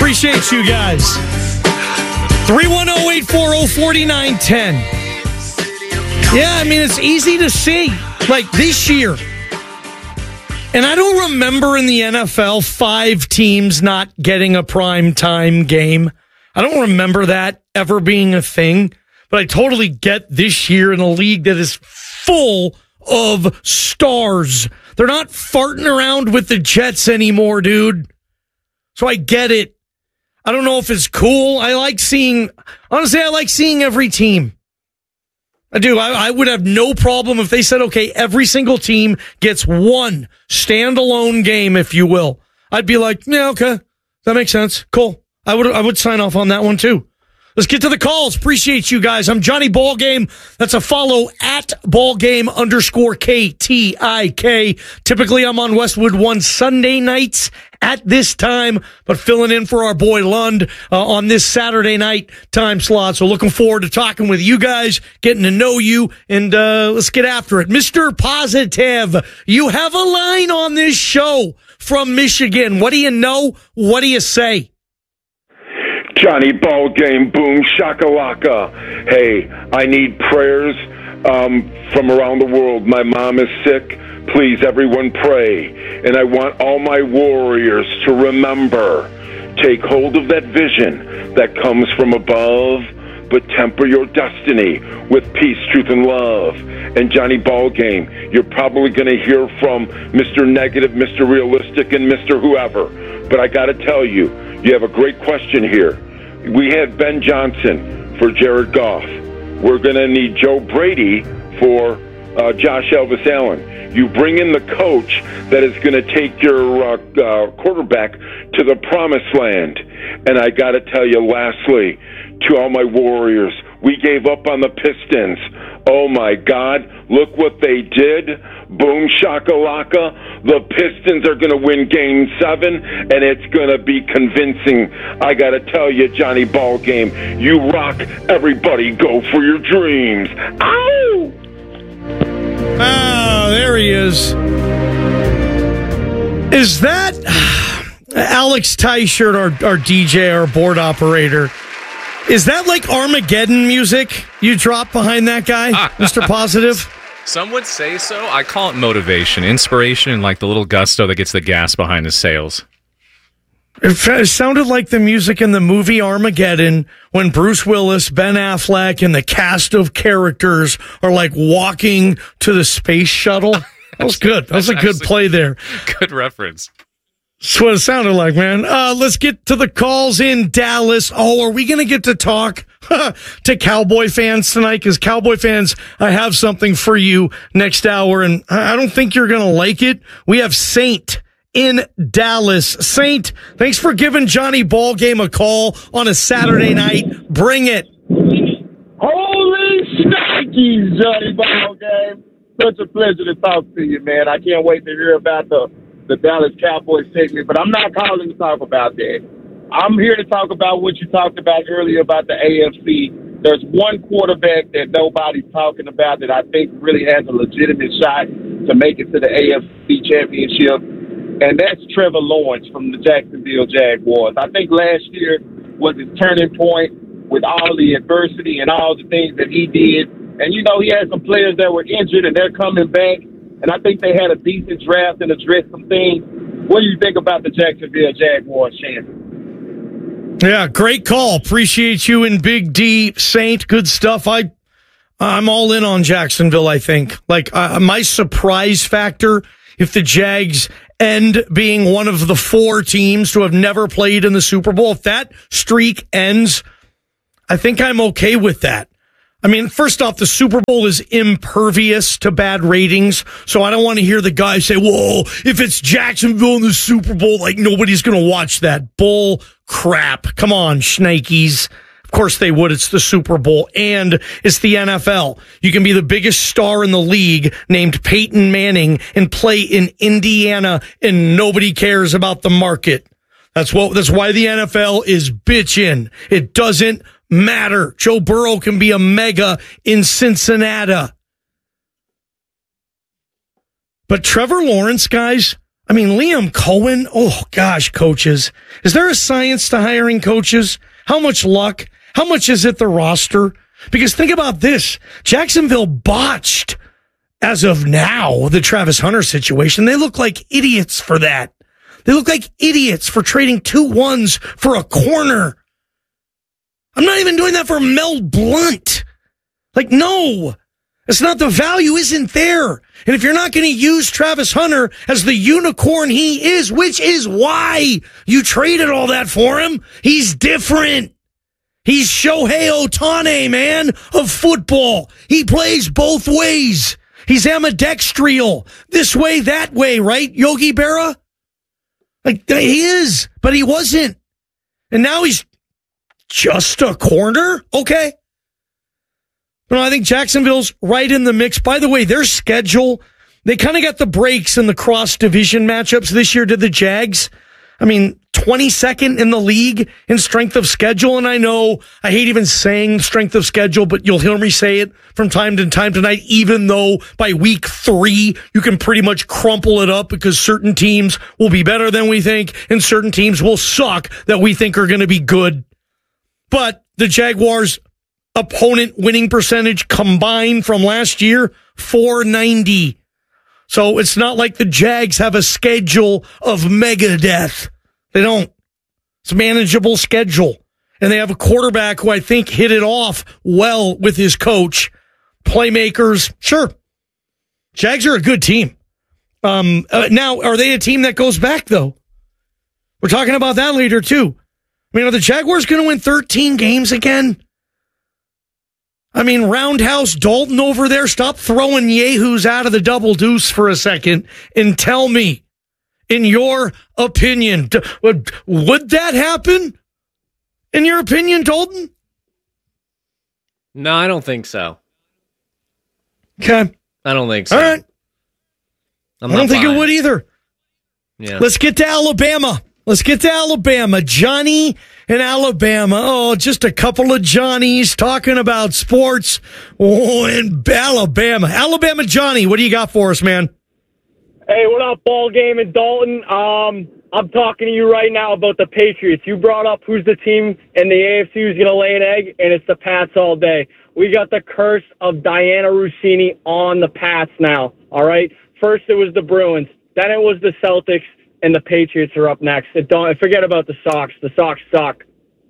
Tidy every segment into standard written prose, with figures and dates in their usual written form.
Appreciate you guys. 310-840-4910. Yeah, I mean, it's easy to see. Like this year. And I don't remember in the NFL 5 teams not getting a prime time game. I don't remember that ever being a thing. But I totally get this year in a league that is full of stars. They're not farting around with the Jets anymore, dude. So I get it. I don't know if it's cool. I like seeing every team. I do. I would have no problem if they said, okay, every single team gets one standalone game, if you will. I'd be like, yeah, okay. That makes sense. Cool. I would sign off on that one too. Let's get to the calls. Appreciate you guys. I'm Johnny Ballgame. That's a follow at Ballgame_KTIK. Typically, I'm on Westwood One Sunday nights at this time, but filling in for our boy Lund on this Saturday night time slot. So looking forward to talking with you guys, getting to know you, and let's get after it. Mr. Positive, you have a line on this show from Michigan. What do you know? What do you say? Johnny Ballgame, boom shakalaka. Hey, I need prayers from around the world. My mom is sick. Please, everyone pray. And I want all my warriors to remember, take hold of that vision that comes from above, but temper your destiny with peace, truth, and love. And Johnny Ballgame, you're probably going to hear from Mr. Negative, Mr. Realistic, and Mr. Whoever. But I got to tell you, you have a great question here. We had Ben Johnson for Jared Goff. We're going to need Joe Brady for Josh Elvis Allen. You bring in the coach that is going to take your quarterback to the promised land. And I got to tell you, lastly, to all my Warriors, we gave up on the Pistons. Oh, my God, look what they did. Boom shakalaka. The Pistons are going to win Game 7, and it's going to be convincing. I got to tell you, Johnny Ballgame, you rock. Everybody go for your dreams. Ow! Oh, there he is. Is that Alex Teichert, our DJ, our board operator? Is that like Armageddon music you drop behind that guy, Mr. Positive? Some would say so. I call it motivation, inspiration, and like the little gusto that gets the gas behind the sails. It sounded like the music in the movie Armageddon when Bruce Willis, Ben Affleck, and the cast of characters are like walking to the space shuttle. That was good. That was a good play there. Good reference. That's what it sounded like, man. Let's get to the calls in Dallas. Oh, are we going to get to talk to Cowboy fans tonight? Because Cowboy fans, I have something for you next hour, and I don't think you're going to like it. We have Saint in Dallas. Saint, thanks for giving Johnny Ballgame a call on a Saturday night. Bring it. Holy shnikes, Johnny Ballgame. Such a pleasure to talk to you, man. I can't wait to hear about the Dallas Cowboys segment, but I'm not calling to talk about that. I'm here to talk about what you talked about earlier about the AFC. There's one quarterback that nobody's talking about that I think really has a legitimate shot to make it to the AFC Championship, and that's Trevor Lawrence from the Jacksonville Jaguars. I think last year was his turning point with all the adversity and all the things that he did. And, you know, he had some players that were injured, and they're coming back. And I think they had a decent draft and addressed some things. What do you think about the Jacksonville Jaguars, Shannon? Yeah, great call. Appreciate you and Big D, Saint. Good stuff. I'm all in on Jacksonville, I think. Like, my surprise factor, if the Jags end being one of the 4 teams to have never played in the Super Bowl, if that streak ends, I think I'm okay with that. I mean, first off, the Super Bowl is impervious to bad ratings, so I don't want to hear the guys say, whoa, if it's Jacksonville in the Super Bowl, like nobody's going to watch that. Bull crap. Come on, shnikes. Of course they would. It's the Super Bowl, and it's the NFL. You can be the biggest star in the league named Peyton Manning and play in Indiana, and nobody cares about the market. That's why the NFL is bitching. It doesn't matter. Joe Burrow can be a mega in Cincinnati. But Trevor Lawrence, guys, I mean, Liam Cohen, oh gosh, coaches. Is there a science to hiring coaches? How much luck? How much is it the roster? Because think about this. Jacksonville botched, as of now, the Travis Hunter situation. They look like idiots for that. They look like idiots for trading 2 ones for a corner. I'm not even doing that for Mel Blount. Like, no. It's not, the value isn't there. And if you're not going to use Travis Hunter as the unicorn he is, which is why you traded all that for him, he's different. He's Shohei Ohtani, man, of football. He plays both ways. He's ambidextrial. This way, that way, right, Yogi Berra? Like, he is, but he wasn't. And now he's just a corner? Okay. No, I think Jacksonville's right in the mix. By the way, their schedule, they kind of got the breaks in the cross-division matchups this year to the Jags. I mean, 22nd in the league in strength of schedule. And I know I hate even saying strength of schedule, but you'll hear me say it from time to time tonight, even though by week 3, you can pretty much crumple it up because certain teams will be better than we think and certain teams will suck that we think are going to be good. But the Jaguars' opponent winning percentage combined from last year, 490. So it's not like the Jags have a schedule of Megadeth. They don't. It's a manageable schedule. And they have a quarterback who I think hit it off well with his coach. Playmakers, sure. Jags are a good team. Now, are they a team that goes back, though? We're talking about that later, too. I mean, are the Jaguars going to win 13 games again? I mean, Roundhouse Dalton over there, stop throwing yahoos out of the double deuce for a second and tell me, in your opinion, would that happen? In your opinion, Dalton? No, I don't think so. Okay. I don't think so. All right. I don't think it would either. Yeah. Let's get to Alabama. Johnny in Alabama. Oh, just a couple of Johnnies talking about sports. Oh, in Alabama. Alabama Johnny, what do you got for us, man? Hey, what up, ball game in Dalton? I'm talking to you right now about the Patriots. You brought up who's the team in the AFC who's going to lay an egg, and it's the Pats all day. We got the curse of Diana Rossini on the Pats now, all right? First it was the Bruins, then it was the Celtics, and the Patriots are up next. Forget about the Sox. The Sox suck.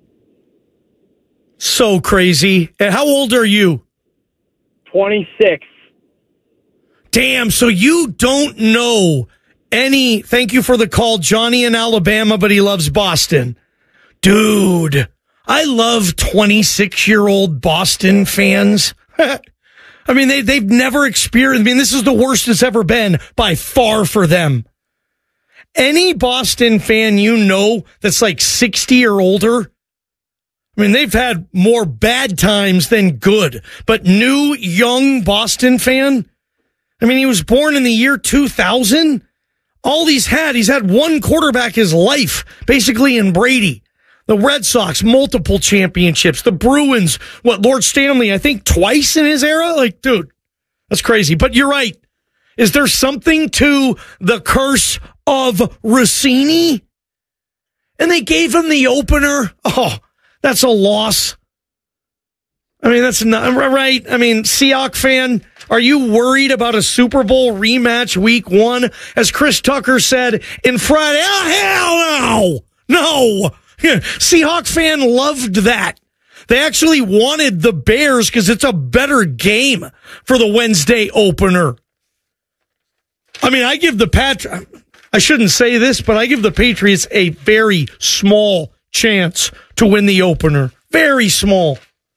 So crazy. How old are you? 26. Damn, so you don't know any... Thank you for the call, Johnny in Alabama, but he loves Boston. Dude, I love 26-year-old Boston fans. I mean, they've never experienced... I mean, this is the worst it's ever been by far for them. Any Boston fan you know that's like 60 or older, I mean, they've had more bad times than good. But new, young Boston fan, I mean, he was born in the year 2000. All he's had one quarterback his life, basically in Brady. The Red Sox, multiple championships. The Bruins, Lord Stanley, I think twice in his era? Like, dude, that's crazy. But you're right. Is there something to the curse of Rossini? And they gave him the opener. Oh, that's a loss. I mean, that's not right. I mean, Seahawks fan, are you worried about a Super Bowl rematch week 1? As Chris Tucker said in Friday, oh, hell no. Seahawks fan loved that. They actually wanted the Bears because it's a better game for the Wednesday opener. I mean, I give I shouldn't say this, but I give the Patriots a very small chance to win the opener. Very small.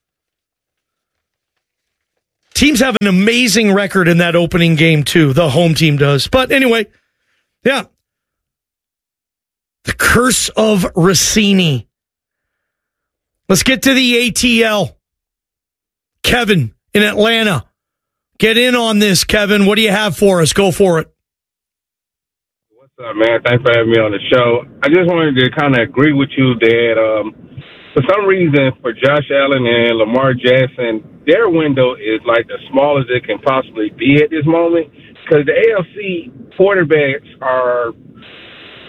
Teams have an amazing record in that opening game, too. The home team does. But anyway, yeah. The curse of Rossini. Let's get to the ATL. Kevin in Atlanta. Get in on this, Kevin. What do you have for us? Go for it. What's up, man? Thanks for having me on the show. I just wanted to kind of agree with you that for some reason, for Josh Allen and Lamar Jackson, their window is like the smallest it can possibly be at this moment because the AFC quarterbacks are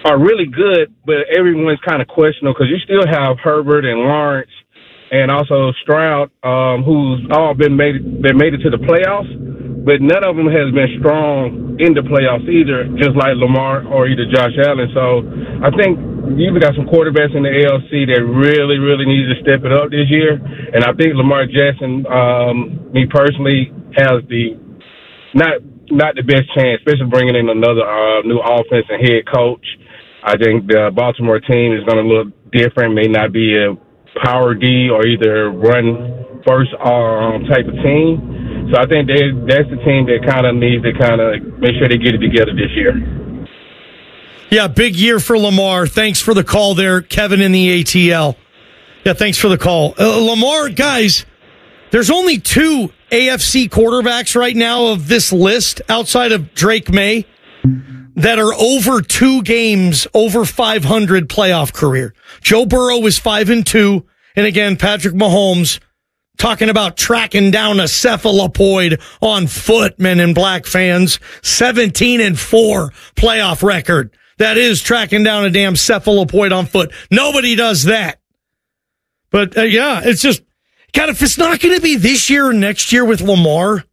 are really good, but everyone's kind of questionable because you still have Herbert and Lawrence and also Stroud, who's all been made it to the playoffs, but none of them has been strong in the playoffs either, just like Lamar or either Josh Allen. So I think you've got some quarterbacks in the ALC that really, really need to step it up this year. And I think Lamar Jackson, me personally, has the not the best chance, especially bringing in another new offense and head coach. I think the Baltimore team is going to look different, may not be a power D or either run first type of team. So I think that's the team that kind of needs to kind of make sure they get it together this year. Yeah, big year for Lamar. Thanks for the call there, Kevin in the ATL. Yeah, thanks for the call. Lamar, guys, there's only 2 AFC quarterbacks right now of this list outside of Drake May that are over 2 games, over 500 playoff career. Joe Burrow is 5-2. And again, Patrick Mahomes talking about tracking down a cephalopoid on foot, men in black fans. 17-4 playoff record. That is tracking down a damn cephalopoid on foot. Nobody does that. But yeah, it's just, God, if it's not going to be this year or next year with Lamar,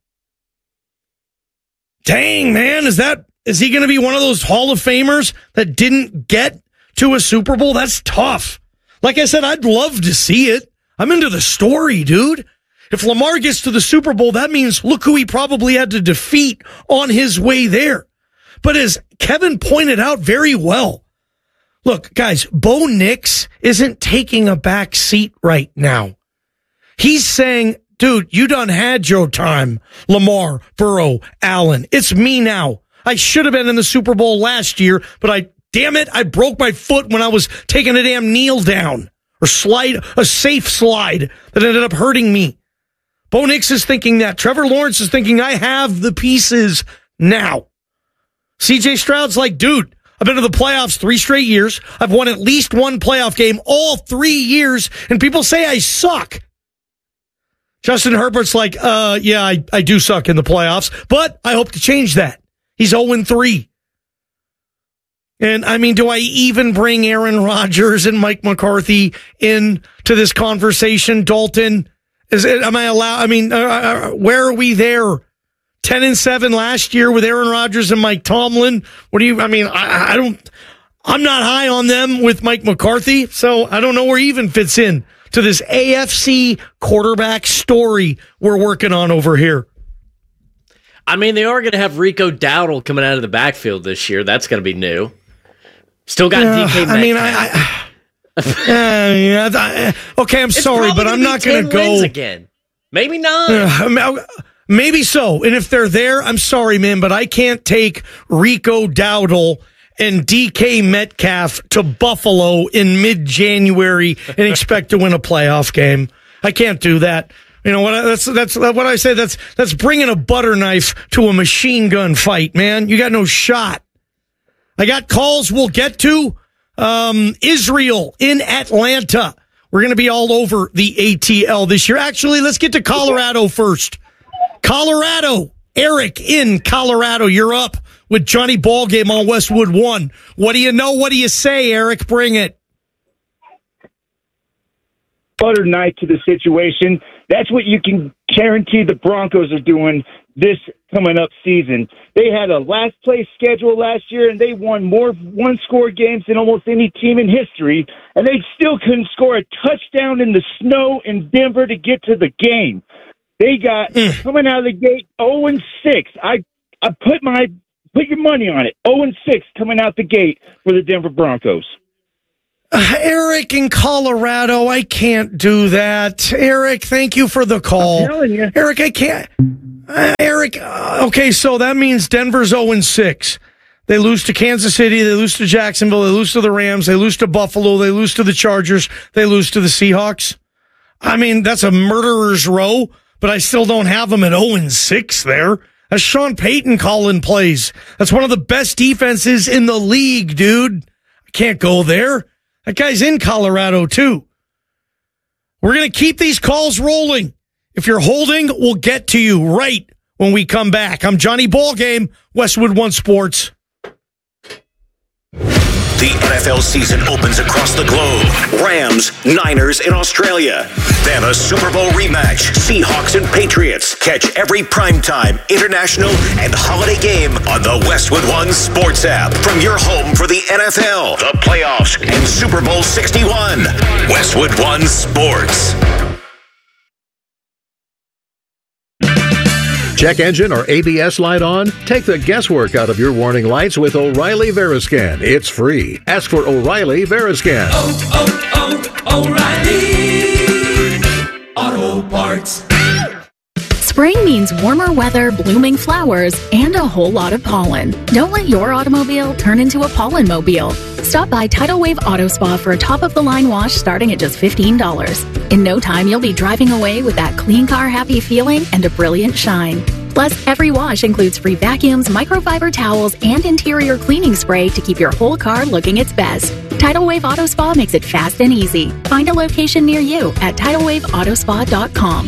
dang, man, is he going to be one of those Hall of Famers that didn't get to a Super Bowl? That's tough. Like I said, I'd love to see it. I'm into the story, dude. If Lamar gets to the Super Bowl, that means look who he probably had to defeat on his way there. But as Kevin pointed out very well, look, guys, Bo Nix isn't taking a back seat right now. He's saying, dude, you done had your time, Lamar, Burrow, Allen. It's me now. I should have been in the Super Bowl last year, but I broke my foot when I was taking a damn kneel down or a safe slide that ended up hurting me. Bo Nix is thinking that. Trevor Lawrence is thinking, I have the pieces now. CJ Stroud's like, dude, I've been to the playoffs 3 straight years. I've won at least 1 playoff game all 3 years, and people say I suck. Justin Herbert's like, yeah, I do suck in the playoffs, but I hope to change that. He's 0-3. And, I mean, do I even bring Aaron Rodgers and Mike McCarthy into this conversation, Dalton? Am I allowed? I mean, where are we there? 10-7 last year with Aaron Rodgers and Mike Tomlin. I'm not high on them with Mike McCarthy, so I don't know where he even fits in to this AFC quarterback story we're working on over here. I mean, they are going to have Rico Dowdle coming out of the backfield this year. That's going to be new. Still got DK Metcalf. Okay, I'm sorry, but I'm not going to go again. Maybe not. Maybe so. And if they're there, I'm sorry, man, but I can't take Rico Dowdle and DK Metcalf to Buffalo in mid-January and expect to win a playoff game. I can't do that. You know what? That's what I say. That's bringing a butter knife to a machine gun fight, man. You got no shot. I got calls we'll get to. Israel in Atlanta. We're going to be all over the ATL this year. Actually, let's get to Colorado first. Colorado. Eric in Colorado. You're up with Johnny Ballgame on Westwood One. What do you know? What do you say, Eric? Bring it. Butter knife to the situation. That's what you can guarantee the Broncos are doing this coming up season. They had a last place schedule last year, and they won more one-score games than almost any team in history, and they still couldn't score a touchdown in the snow in Denver to get to the game. They got coming out of the gate 0-6. I put your money on it. 0-6 coming out the gate for the Denver Broncos. Eric in Colorado, I can't do that. Eric, thank you for the call. I'm telling you. Eric, I can't. Eric, okay, so that means Denver's 0-6. They lose to Kansas City, they lose to Jacksonville, they lose to the Rams, they lose to Buffalo, they lose to the Chargers, they lose to the Seahawks. I mean, that's a murderer's row, but I still don't have them at 0-6 there. That's Sean Payton calling plays. That's one of the best defenses in the league, dude. I can't go there. That guy's in Colorado, too. We're going to keep these calls rolling. If you're holding, we'll get to you right when we come back. I'm Johnny Ballgame, Westwood One Sports. The NFL season opens across the globe. Rams, Niners in Australia. Then a Super Bowl rematch. Seahawks and Patriots. Catch every primetime, international, and holiday game on the Westwood One Sports app. From your home for the NFL, the playoffs, and Super Bowl 61. Westwood One Sports. Check engine or ABS light on? Take the guesswork out of your warning lights with O'Reilly Veriscan. It's free. Ask for O'Reilly Veriscan. O'Reilly Auto Parts. Spring means warmer weather, blooming flowers, and a whole lot of pollen. Don't let your automobile turn into a pollen-mobile. Stop by Tidal Wave Auto Spa for a top-of-the-line wash starting at just $15. In no time, you'll be driving away with that clean car happy feeling and a brilliant shine. Plus, every wash includes free vacuums, microfiber towels, and interior cleaning spray to keep your whole car looking its best. Tidal Wave Auto Spa makes it fast and easy. Find a location near you at TidalWaveAutospa.com.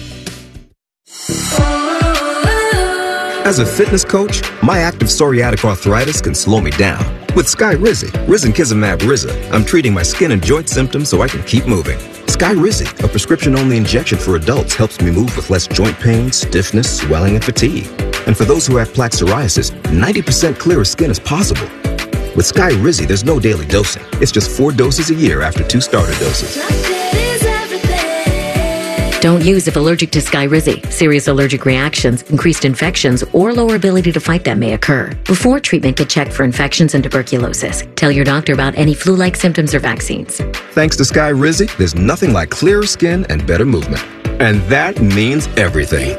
As a fitness coach, my active psoriatic arthritis can slow me down. With Skyrizi, risankizumab Riza, I'm treating my skin and joint symptoms so I can keep moving. Skyrizi, a prescription-only injection for adults, helps me move with less joint pain, stiffness, swelling, and fatigue. And for those who have plaque psoriasis, 90% clearer skin is possible. With Skyrizi, there's no daily dosing. It's just 4 doses a year after 2 starter doses. Don't use if allergic to Skyrizi. Serious allergic reactions, increased infections, or lower ability to fight them may occur. Before treatment, get checked for infections and tuberculosis. Tell your doctor about any flu-like symptoms or vaccines. Thanks to Skyrizi, there's nothing like clearer skin and better movement. And that means everything.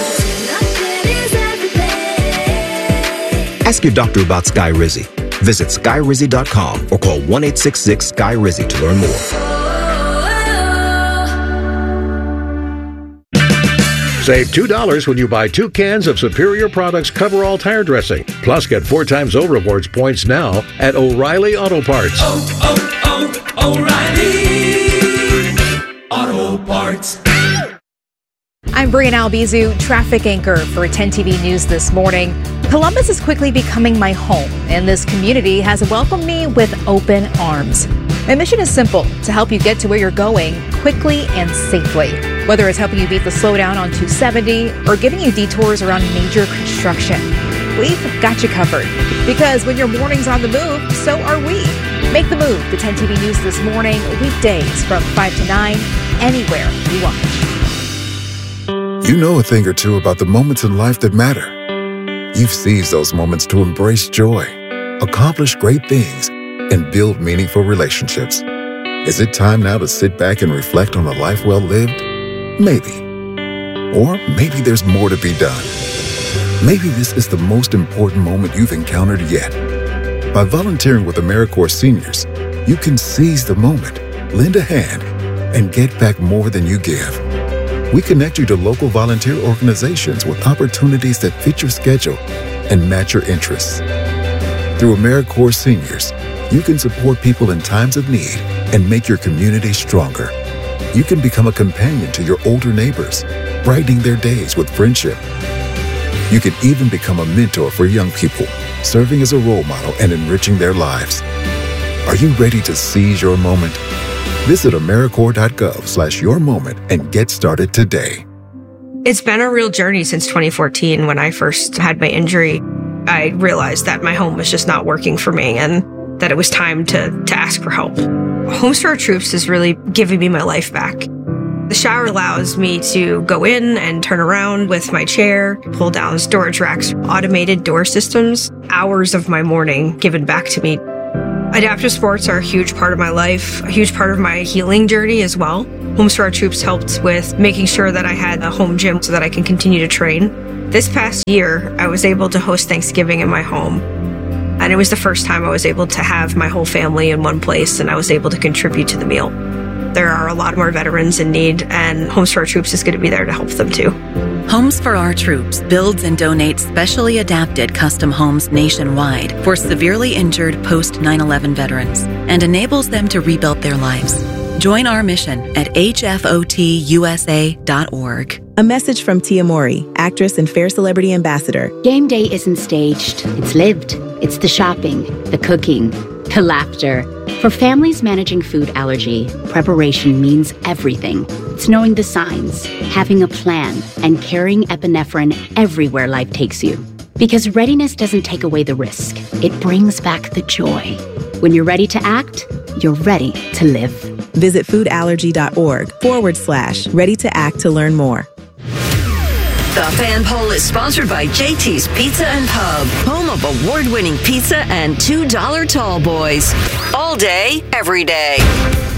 Ask your doctor about Skyrizi. Visit Skyrizi.com or call 1-866-SKY-RIZI to learn more. Save $2 when you buy 2 cans of Superior Products Coverall tire dressing. Plus, get 4 times O Rewards points now at O'Reilly Auto Parts. O'Reilly Auto Parts. I'm Brianna Albizu, traffic anchor for 10 TV News this morning. Columbus is quickly becoming my home, and this community has welcomed me with open arms. My mission is simple, to help you get to where you're going quickly and safely. Whether it's helping you beat the slowdown on 270 or giving you detours around major construction, we've got you covered. Because when your morning's on the move, so are we. Make the move to 10 TV News this morning, weekdays from 5 to 9, anywhere you watch. You know a thing or two about the moments in life that matter. You've seized those moments to embrace joy, accomplish great things, and build meaningful relationships. Is it time now to sit back and reflect on a life well lived? Maybe. Or maybe there's more to be done. Maybe this is the most important moment you've encountered yet. By volunteering with AmeriCorps Seniors, you can seize the moment, lend a hand, and get back more than you give. We connect you to local volunteer organizations with opportunities that fit your schedule and match your interests. Through AmeriCorps Seniors, you can support people in times of need and make your community stronger. You can become a companion to your older neighbors, brightening their days with friendship. You can even become a mentor for young people, serving as a role model and enriching their lives. Are you ready to seize your moment? Visit AmeriCorps.gov/yourmoment and get started today. It's been a real journey since 2014. When I first had my injury, I realized that my home was just not working for me and that it was time to ask for help. Homes for Our Troops is really giving me my life back. The shower allows me to go in and turn around with my chair, pull down storage racks, automated door systems, hours of my morning given back to me. Adaptive sports are a huge part of my life, a huge part of my healing journey as well. Homes for Our Troops helped with making sure that I had a home gym so that I can continue to train. This past year, I was able to host Thanksgiving in my home. And it was the first time I was able to have my whole family in one place, and I was able to contribute to the meal. There are a lot more veterans in need, and Homes for Our Troops is going to be there to help them too. Homes for Our Troops builds and donates specially adapted custom homes nationwide for severely injured post-9/11 veterans and enables them to rebuild their lives. Join our mission at hfotusa.org. A message from Tia Mori, actress and Fair Celebrity Ambassador. Game day isn't staged, it's lived. It's the shopping, the cooking, to laughter. For families managing food allergy, preparation means everything. It's knowing the signs, having a plan, and carrying epinephrine everywhere life takes you. Because readiness doesn't take away the risk. It brings back the joy. When you're ready to act, you're ready to live. Visit foodallergy.org/ready to act to learn more. The Fan Poll is sponsored by JT's Pizza and Pub, home of award-winning pizza and $2 tall boys. All day, every day.